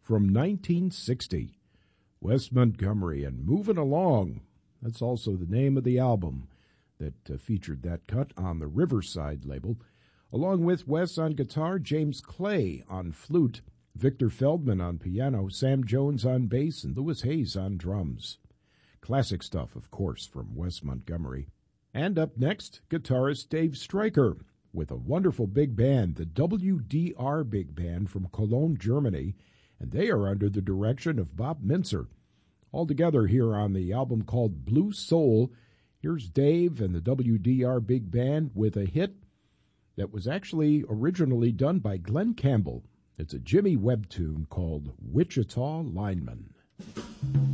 from 1960. Wes Montgomery and Moving Along. That's also the name of the album that featured that cut on the Riverside label, along with Wes on guitar, James Clay on flute, Victor Feldman on piano, Sam Jones on bass, and Louis Hayes on drums. Classic stuff, of course, from Wes Montgomery. And up next, guitarist Dave Stryker with a wonderful big band, the WDR Big Band from Cologne, Germany, and they are under the direction of Bob Mintzer. All together here on the album called Blue Soul, here's Dave and the WDR Big Band with a hit that was actually originally done by Glenn Campbell. It's a Jimmy Webb tune called Wichita Lineman.